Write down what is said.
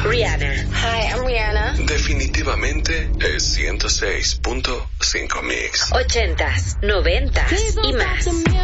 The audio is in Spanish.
Rihanna. Hi, I'm Rihanna. Definitivamente es 106.5 Mix. 80s, 90s y más.